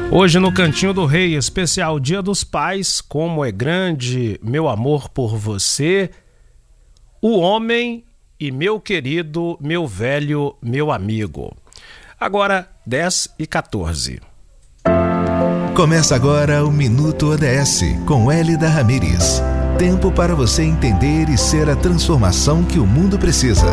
Hoje no Cantinho do Rei, especial Dia dos Pais, como é grande meu amor por você, o homem e meu querido, meu velho, meu amigo. Agora 10h14. Começa agora o Minuto ODS, com Hélida Ramírez. Tempo para você entender e ser a transformação que o mundo precisa.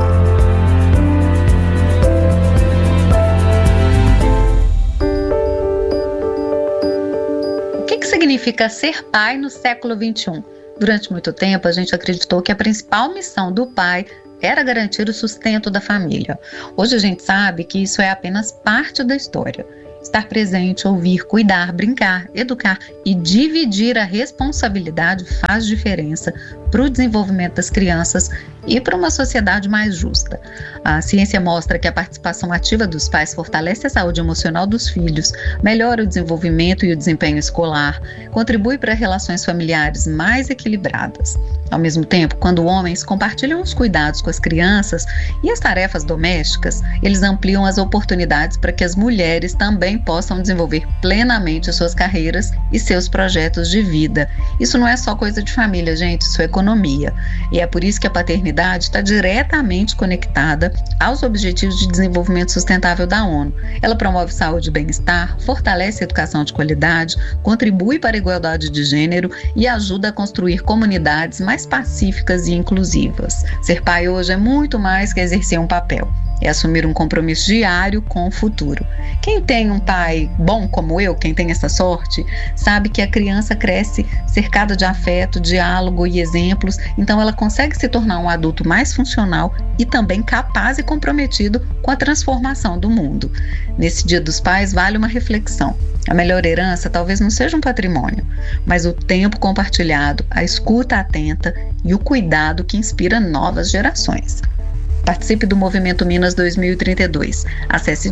O que significa ser pai no século XXI? Durante muito tempo, a gente acreditou que a principal missão do pai era garantir o sustento da família. Hoje a gente sabe que isso é apenas parte da história. Estar presente, ouvir, cuidar, brincar, educar e dividir a responsabilidade faz diferença para o desenvolvimento das crianças e para uma sociedade mais justa. A ciência mostra que a participação ativa dos pais fortalece a saúde emocional dos filhos, melhora o desenvolvimento e o desempenho escolar, contribui para relações familiares mais equilibradas. Ao mesmo tempo, quando homens compartilham os cuidados com as crianças e as tarefas domésticas, eles ampliam as oportunidades para que as mulheres também possam desenvolver plenamente suas carreiras e seus projetos de vida. Isso não é só coisa de família, gente, isso é economia. E é por isso que a paternidade está diretamente conectada aos Objetivos de Desenvolvimento Sustentável da ONU. Ela promove saúde e bem-estar, fortalece a educação de qualidade, contribui para a igualdade de gênero e ajuda a construir comunidades mais pacíficas e inclusivas. Ser pai hoje é muito mais que exercer um papel. É assumir um compromisso diário com o futuro. Quem tem um pai bom como eu, quem tem essa sorte, sabe que a criança cresce cercada de afeto, diálogo e exemplos, então ela consegue se tornar um adulto mais funcional e também capaz e comprometido com a transformação do mundo. Nesse Dia dos Pais, vale uma reflexão. A melhor herança talvez não seja um patrimônio, mas o tempo compartilhado, a escuta atenta e o cuidado que inspira novas gerações. Participe do Movimento Minas 2032. Acesse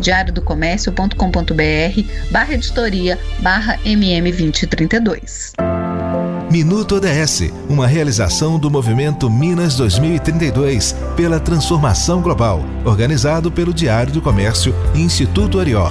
diariodocomércio.com.br/editoria/MM2032. Minuto ODS, uma realização do Movimento Minas 2032 pela transformação global, organizado pelo Diário do Comércio e Instituto Arior.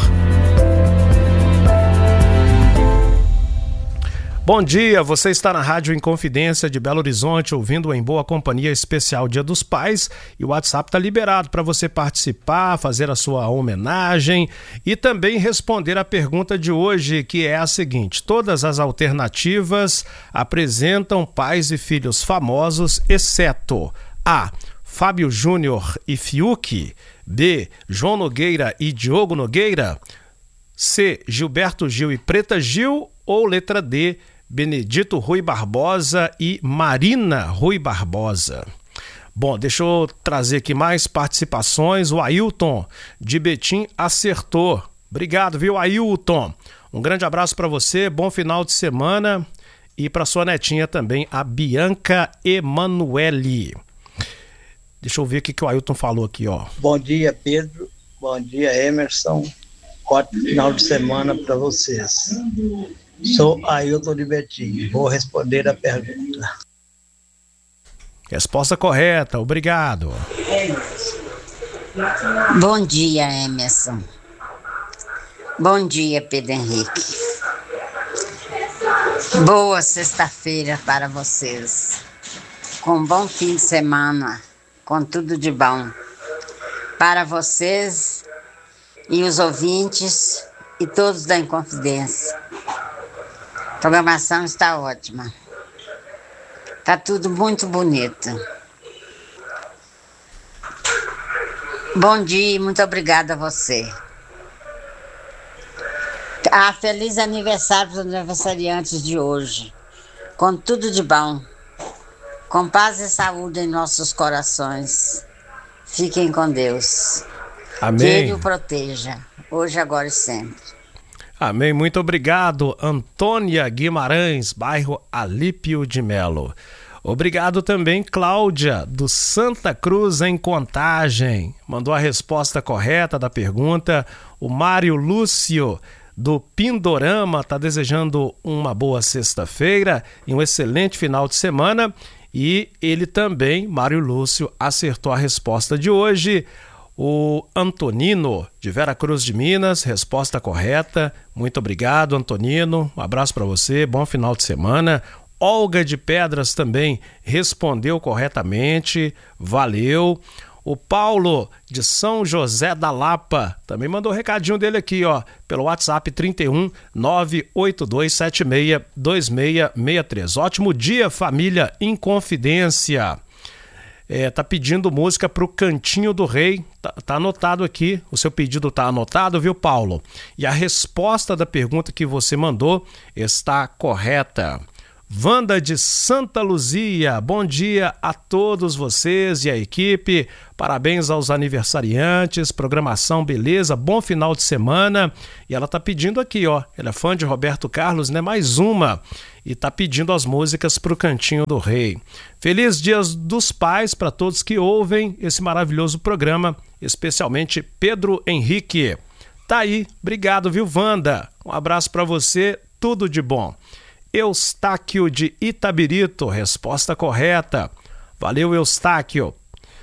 Bom dia, você está na Rádio Inconfidência de Belo Horizonte, ouvindo Em Boa Companhia especial Dia dos Pais, e o WhatsApp está liberado para você participar, fazer a sua homenagem e também responder a pergunta de hoje, que é a seguinte: todas as alternativas apresentam pais e filhos famosos, exceto A. Fábio Júnior e Fiuk, B. João Nogueira e Diogo Nogueira, C. Gilberto Gil e Preta Gil, ou letra D. Benedito Rui Barbosa e Marina Rui Barbosa. Bom, deixa eu trazer aqui mais participações. O Ailton de Betim acertou. Obrigado, viu, Ailton? Um grande abraço para você, bom final de semana, e para sua netinha também, a Bianca Emanuele. Deixa eu ver o que o Ailton falou aqui, ó. Bom dia, Pedro. Bom dia, Emerson. Ótimo final de semana para vocês. Sou Ailton de Betim. Vou responder a pergunta. Resposta correta, obrigado. Bom dia, Emerson. Bom dia, Pedro Henrique. Boa sexta-feira para vocês. Com um bom fim de semana, com tudo de bom. Para vocês e os ouvintes e todos da Inconfidência. A programação está ótima. Está tudo muito bonito. Bom dia e muito obrigada a você. Feliz aniversário para os aniversariantes de hoje. Com tudo de bom. Com paz e saúde em nossos corações. Fiquem com Deus. Amém. Que Ele o proteja, hoje, agora e sempre. Amém, muito obrigado, Antônia Guimarães, bairro Alípio de Melo. Obrigado também, Cláudia, do Santa Cruz, em Contagem. Mandou a resposta correta da pergunta. O Mário Lúcio, do Pindorama, está desejando uma boa sexta-feira e um excelente final de semana. E ele também, Mário Lúcio, acertou a resposta de hoje. O Antonino, de Vera Cruz de Minas, resposta correta. Muito obrigado, Antonino. Um abraço para você, bom final de semana. Olga de Pedras também respondeu corretamente, valeu. O Paulo, de São José da Lapa, também mandou um recadinho dele aqui, ó, pelo WhatsApp 31 98276 2663. Ótimo dia, família Inconfidência. Tá pedindo música pro Cantinho do Rei, tá anotado aqui, o seu pedido tá anotado, viu, Paulo? E a resposta da pergunta que você mandou está correta. Wanda de Santa Luzia, bom dia a todos vocês e a equipe, parabéns aos aniversariantes, programação beleza, bom final de semana. E ela tá pedindo aqui, ó, ela é fã de Roberto Carlos, né, mais uma, e tá pedindo as músicas pro Cantinho do Rei. Feliz Dia dos Pais para todos que ouvem esse maravilhoso programa, especialmente Pedro Henrique. Tá aí, obrigado, viu, Wanda? Um abraço para você, tudo de bom. Eustáquio de Itabirito, resposta correta. Valeu, Eustáquio.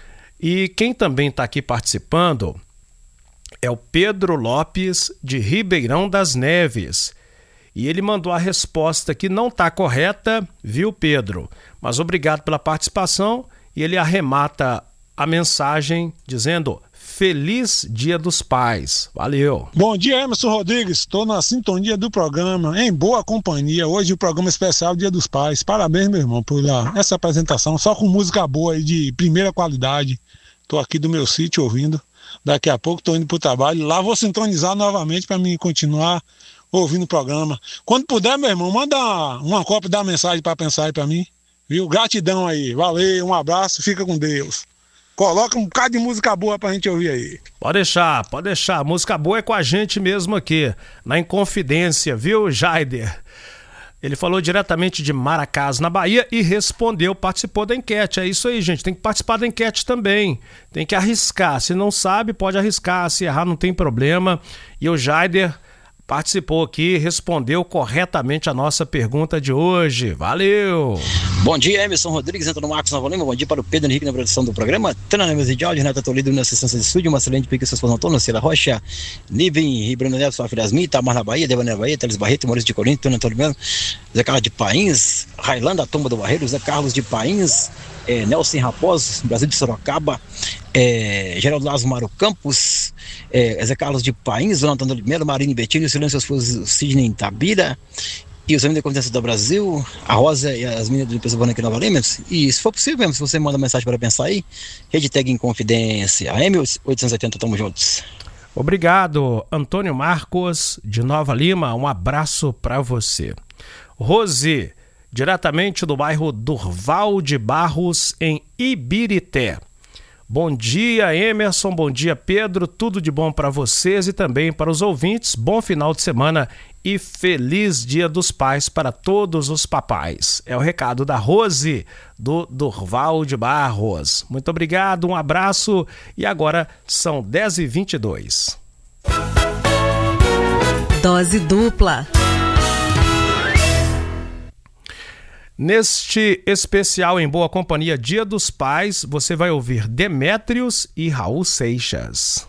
E quem também está aqui participando é o Pedro Lopes, de Ribeirão das Neves. E ele mandou a resposta que não está correta, viu, Pedro? Mas obrigado pela participação. E ele arremata a mensagem dizendo: Feliz Dia dos Pais. Valeu. Bom dia, Emerson Rodrigues. Estou na sintonia do programa, em boa companhia. Hoje o programa especial Dia dos Pais. Parabéns, meu irmão, por essa apresentação. Só com música boa e de primeira qualidade. Estou aqui do meu sítio ouvindo. Daqui a pouco estou indo para o trabalho. Lá vou sintonizar novamente para mim continuar ouvindo o programa. Quando puder, meu irmão, manda uma cópia da mensagem para pensar aí para mim. Viu? Gratidão aí. Valeu, um abraço, fica com Deus. Coloca um bocado de música boa pra gente ouvir aí. Pode deixar. Música boa é com a gente mesmo aqui, na Inconfidência, viu, Jaider? Ele falou diretamente de Maracás, na Bahia, e respondeu, participou da enquete. É isso aí, gente, tem que participar da enquete também. Tem que arriscar. Se não sabe, pode arriscar. Se errar, não tem problema. E o Jaider participou aqui, respondeu corretamente a nossa pergunta de hoje. Valeu! Bom dia, Emerson Rodrigues, Antônio Marcos Nova Lima. Bom dia para o Pedro Henrique na produção do programa. Treinador de áudio, Renata Toledo na assistência de estúdio, uma excelente pique, seus fãs Antônio, Cila Rocha, Niven, Ribeirão Neves, Sofia Asmi, Itamar na Bahia, Devana na Bahia, Teles Barreto, Maurício de Corinto, Antônio Melo, Zé Carlos de Pains, Railanda, Tomba do Barreiro, Zé Carlos de Pains, Nelson Raposo, Brasil de Sorocaba, Geraldo Lazo Mário Campos, Zé Carlos de Pains, Dona Antônio de Melo, Marine Betinho, Silêncio esposos Sidney Itabira, e os amigos da Confidência do Brasil, a Rosa e as meninas do Limpeza Urbana aqui em Nova Lima. E se for possível mesmo, se você manda mensagem para pensar aí, hashtag Inconfidência, AM880, tamo juntos. Obrigado, Antônio Marcos, de Nova Lima, um abraço para você. Rose, diretamente do bairro Durval de Barros, em Ibirité. Bom dia, Emerson, bom dia, Pedro, tudo de bom para vocês e também para os ouvintes. Bom final de semana e feliz Dia dos Pais para todos os papais. É o recado da Rose, do Durval de Barros. Muito obrigado, um abraço e agora são 10h22. Dose dupla. Neste especial em boa companhia Dia dos Pais, você vai ouvir Demétrios e Raul Seixas.